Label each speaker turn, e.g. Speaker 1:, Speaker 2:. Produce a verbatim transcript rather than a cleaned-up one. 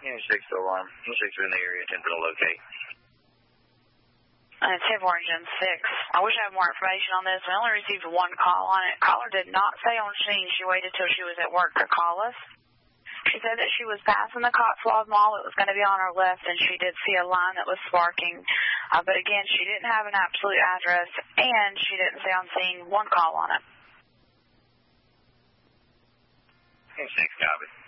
Speaker 1: Unit six alarm. Unit six are in the area, attempting to locate.
Speaker 2: And it's Heavy Engine six. I wish I had more information on this. We only received one call on it. Caller did not say on scene. She waited till she was at work to call us. She said that she was passing the Cotswold Mall. It was going to be on her left, and she did see a line that was sparking. Uh, but again, she didn't have an absolute address, and she didn't say on scene one call on it.
Speaker 1: Unit six, copy.